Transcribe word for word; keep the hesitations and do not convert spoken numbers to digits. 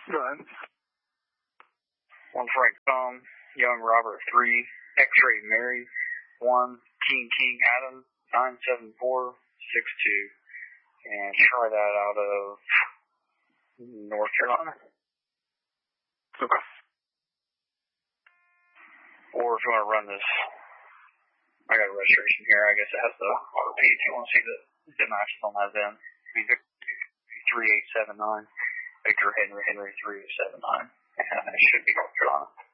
Go ahead. One Frank Tom, Young Robert three, X-Ray Mary one, King King Adam nine seven four six two, and try that out of North Carolina. Okay. Or if you want to run this, I got a registration here. I guess it has the R P if you want to see the, the matches on that then. three eight seven nine, Victor Henry Henry three eight seven nine, and it should be North Carolina.